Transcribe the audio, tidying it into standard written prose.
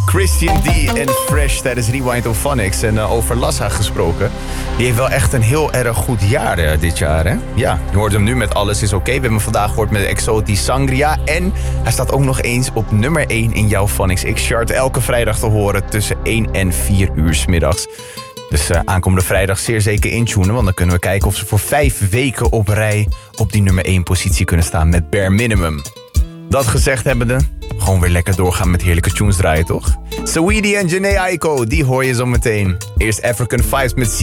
Christian D en Fresh tijdens Rewind of Phonics. En over Lassa gesproken. Die heeft wel echt een heel erg goed jaar dit jaar, hè? Ja, je hoort hem nu met Alles is Oké. We hebben hem vandaag gehoord met Exotisch Sangria. En hij staat ook nog eens op nummer 1 in jouw Phonics X-chart. Elke vrijdag te horen tussen 1 en 4 uur 's middags. Dus aankomende vrijdag zeer zeker intunen. Want dan kunnen we kijken of ze voor 5 weken op rij op die nummer 1 positie kunnen staan met Bare Minimum. Dat gezegd hebbende, gewoon weer lekker doorgaan met heerlijke tunes draaien, toch? Saweetie en Jhené Aiko, die hoor je zo meteen. Eerst African Vibes met